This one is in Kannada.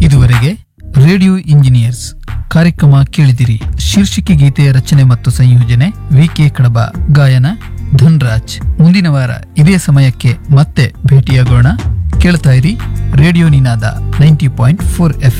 ಇದುವರೆಗೆ ರೇಡಿಯೋ ಇಂಜಿನಿಯರ್ಸ್ ಕಾರ್ಯಕ್ರಮ ಕೇಳಿದಿರಿ. ಶೀರ್ಷಿಕೆ ಗೀತೆಯ ರಚನೆ ಮತ್ತು ಸಂಯೋಜನೆ ವಿಕೆ ಕಡಬ, ಗಾಯನ ಧನ್ರಾಜ್. ಮುಂದಿನ ವಾರ ಇದೇ ಸಮಯಕ್ಕೆ ಮತ್ತೆ ಭೇಟಿಯಾಗೋಣ. ಕೇಳ್ತಾ ಇರಿ ರೇಡಿಯೋ ನಿನಾದ 90.4 FM.